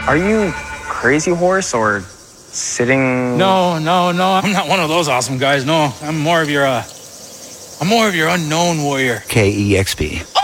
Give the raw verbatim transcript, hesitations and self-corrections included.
Are you Crazy Horse or sitting? No, no, no. I'm not one of those awesome guys. No, I'm more of your, uh, I'm more of your unknown warrior. K E X P.